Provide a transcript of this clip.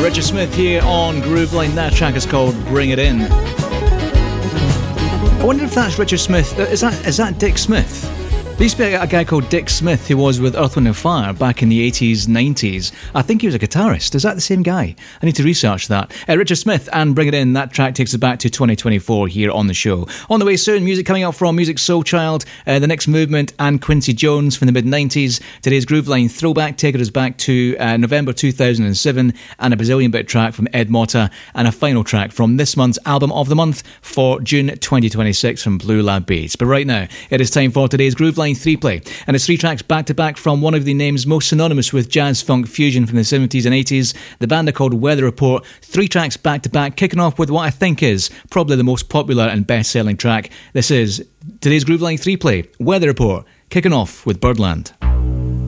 Richard Smith here on Grooveline. That track is called Bring It In. I wonder if that's Richard Smith. Is that Dick Smith? There used to be a guy called Dick Smith who was with Earth, Wind & Fire back in the 80s, 90s. I think he was a guitarist. Is that the same guy? I need to research that. Richard Smith and Bring It In. That track takes us back to 2024 here on the show. On the way soon, music coming up from Music Soul Child, The Next Movement and Quincy Jones from the mid-90s. Today's Grooveline throwback taking us back to November 2007 and a Brazilian bit track from Ed Motta and a final track from this month's Album of the Month for June 2026 from Blue Lab Beats. But right now, it is time for today's Grooveline 3-play, and it's 3 tracks back-to-back from one of the names most synonymous with jazz funk fusion from the 70s and 80s. The band are called Weather Report. 3 tracks back-to-back, kicking off with what I think is probably the most popular and best-selling track. This is today's Grooveline 3-play, Weather Report, kicking off with Birdland.